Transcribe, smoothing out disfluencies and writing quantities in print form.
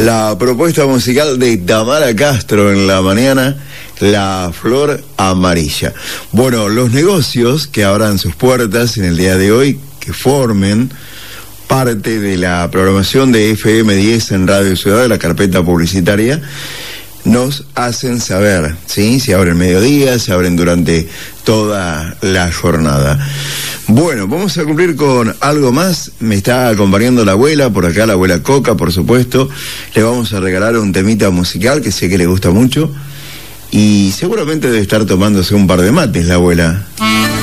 La propuesta musical de Tamara Castro en la mañana, La Flor Amarilla. Bueno, los negocios que abran sus puertas en el día de hoy, que formen parte de la programación de FM10 en Radio Ciudad, de la carpeta publicitaria, nos hacen saber, ¿sí? Si abren mediodía, se abren durante toda la jornada. Bueno, vamos a cumplir con algo más. Me está acompañando la abuela, por acá la abuela Coca, por supuesto. Le vamos a regalar un temita musical que sé que le gusta mucho. Y seguramente debe estar tomándose un par de mates la abuela.